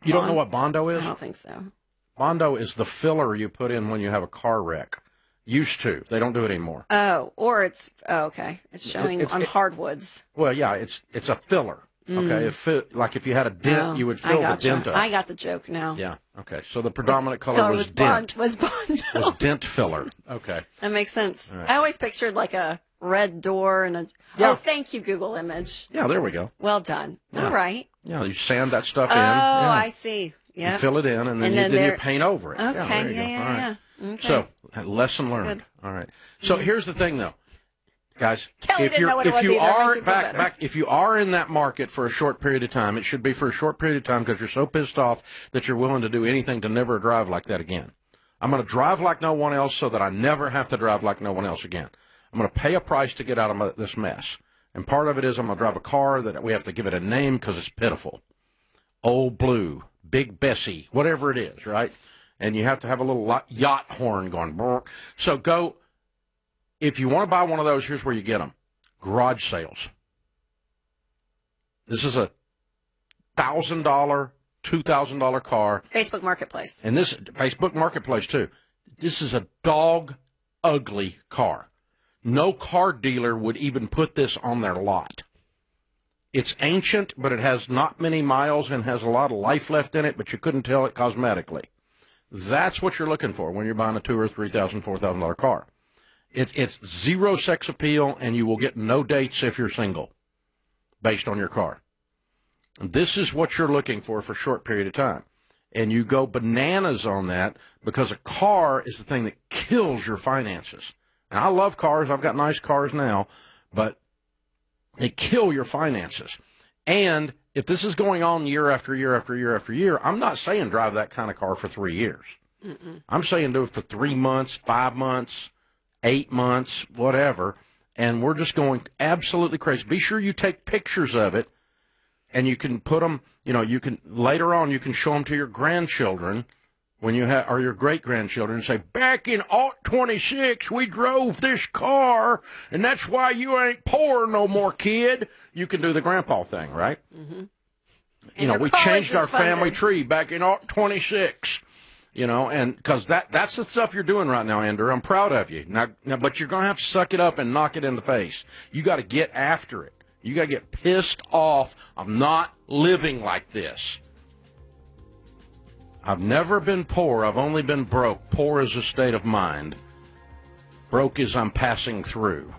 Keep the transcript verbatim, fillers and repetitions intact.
You don't know what Bondo is? I don't think so. Bondo is the filler you put in when you have a car wreck. Used to. They don't do it anymore. Oh, or it's, oh, okay. It's showing it, on it, hardwoods. Well, yeah, it's it's a filler. Mm. Okay, it fit, like if you had a dent, oh, you would fill gotcha. the dent up. I got the joke now. Yeah, okay. So the predominant color Color was, was dent. Bond, was Bondo. Was dent filler. Okay. That makes sense. Right. I always pictured like a red door and a. Yeah. Oh, thank you, Google image. Yeah, there we go. Well done. Yeah. All right. Yeah, you sand that stuff Oh, in. Yeah. I see. Yeah. You fill it in, and then, And you, then then you there- paint over it. Okay. Yeah, there you Yeah, go. yeah, All right. yeah. Okay. So, lesson That's learned. good. All right. So here's the thing, though, guys. Kelly if didn't you're know what it if was you either. Makes are me feel back better. back if you are in that market for a short period of time, it should be for a short period of time because you're so pissed off that you're willing to do anything to never drive like that again. I'm going to drive like no one else so that I never have to drive like no one else again. I'm going to pay a price to get out of my, this mess. And part of it is I'm going to drive a car that we have to give it a name because it's pitiful. Old Blue, Big Bessie, whatever it is, right? And you have to have a little yacht horn going. Brr. So go, if you want to buy one of those, here's where you get them. Garage sales. This is a one thousand dollars, two thousand dollars car. Facebook Marketplace. And this, Facebook Marketplace, too. This is a dog ugly car. No car dealer would even put this on their lot. It's ancient, but it has not many miles and has a lot of life left in it, but you couldn't tell it cosmetically. That's what you're looking for when you're buying a two or three thousand, four thousand dollar car. It's it's zero sex appeal, and you will get no dates if you're single, based on your car. This is what you're looking for for a short period of time, and you go bananas on that because a car is the thing that kills your finances. And I love cars; I've got nice cars now, but they kill your finances. And if this is going on year after year after year after year, I'm not saying drive that kind of car for three years. Mm-mm. I'm saying do it for three months, five months, eight months, whatever. And we're just going absolutely crazy. Be sure you take pictures of it, and you can put them, you know, you can, later on, you can show them to your grandchildren when you have, or your great-grandchildren, and say, back in Alt twenty-six, we drove this car, and that's why you ain't poor no more, kid. You can do the grandpa thing, right? Mm-hmm. You know, we changed our family tree back in Alt twenty-six, you know, and because that, that's the stuff you're doing right now, Andrew. I'm proud of you. Now, now but you're going to have to suck it up and knock it in the face. You got to get after it. You got to get pissed off. I'm not living like this. I've never been poor. I've only been broke. Poor is a state of mind. Broke is I'm passing through.